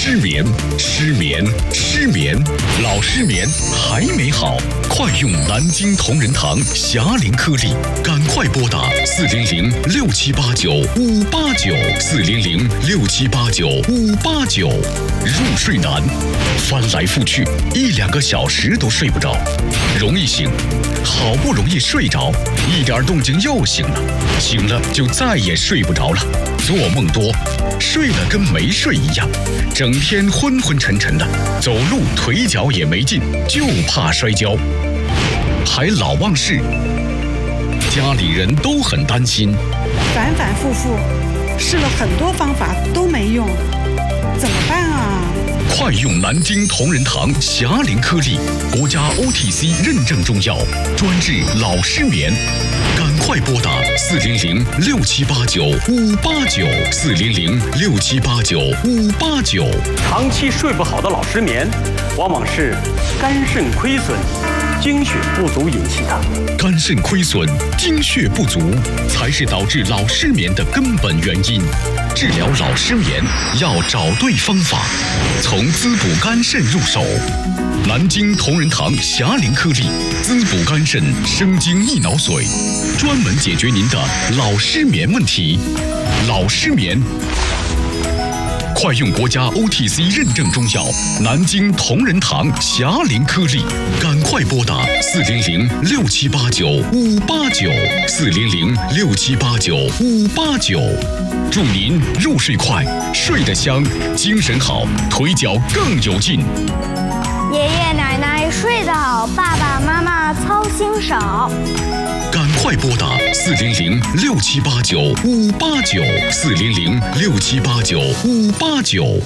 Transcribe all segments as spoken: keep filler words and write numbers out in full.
失眠，失眠，失眠，老失眠还没好，快用南京同仁堂霞龄颗粒，赶快拨打四零零六七八九五八九四零零六七八九五八九。入睡难，翻来覆去一两个小时都睡不着，容易醒，好不容易睡着，一点动静又醒了，醒了就再也睡不着了，做梦多，睡了跟没睡一样，整天昏昏沉沉的，走路腿脚也没劲，就怕摔跤，还老忘事，家里人都很担心， 反反复复试了很多方法都没用，怎么办啊？ 快用南京同仁堂霞龄颗粒，国家 O T C 认证中药，专治老失眠。赶快拨打四零零六七八九五八九四零零六七八九五八九。 长期睡不好的老失眠，往往是肝肾亏损、精血不足引起的。 肝肾亏损、精血不足，才是导致老失眠的根本原因。治疗老失眠要找对方法，从滋补肝肾入手。南京同仁堂霞龄颗粒，滋补肝肾，生津益脑髓，专门解决您的老失眠问题。老失眠，快用国家 O T C 认证中药南京同仁堂霞龄颗粒，赶快拨打四零零六七八九五八九四零零六七八九五八九。祝您入睡快，睡得香，精神好，腿脚更有劲。 爷爷奶奶睡得好，爸爸妈妈操心少。 赶快拨打四零零六七八九五八九四零零六七八九五八九。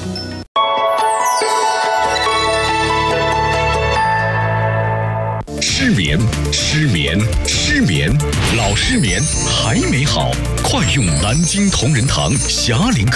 失眠，失眠，失眠，老失眠还没好，快用南京同仁堂霞龄